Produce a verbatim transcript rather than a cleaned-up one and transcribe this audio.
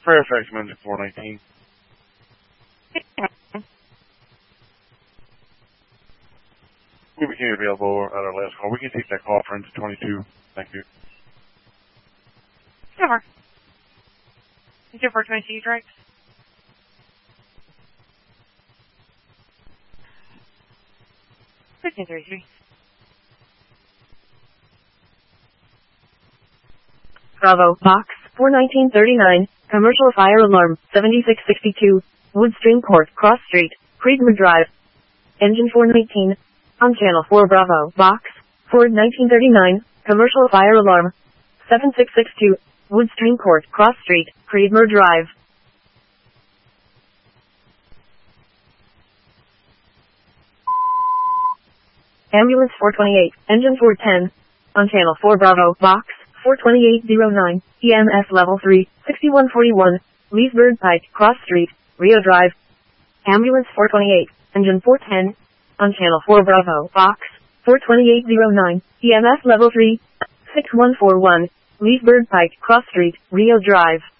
Fairfax, engine four nineteen. We became available at our last call. We can take that call for engine twenty-two. Thank you. Never. Engine four twenty-two, direct. fifteen thirty-three. Bravo, box, four nineteen thirty-nine, commercial fire alarm, seventy-six sixty-two, Woodstream Court, Cross Street, Creedmoor Drive. Engine four nineteen, on channel four Bravo, box, four nineteen thirty-nine, commercial fire alarm, seven six six two, Woodstream Court, Cross Street, Creedmoor Drive. Ambulance four twenty-eight, engine four ten, on channel four Bravo, box, four twenty-eight oh nine, E M S level three, sixty-one forty-one, Leesburg Pike, Cross Street, Rio Drive. Ambulance four twenty-eight, engine four ten, on channel four Bravo, box, four twenty-eight oh nine, E M S level three, six one four one, Leesburg Pike, Cross Street, Rio Drive.